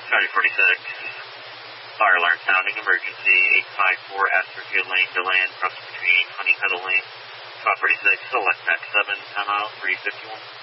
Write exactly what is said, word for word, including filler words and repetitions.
Charlie forty-six. Fire alarm sounding. Emergency eight five four Asterfield Lane to land. Crossing between Honeycuddle Lane. Charlie forty-six. Select Max seven. Time out three fifty-one.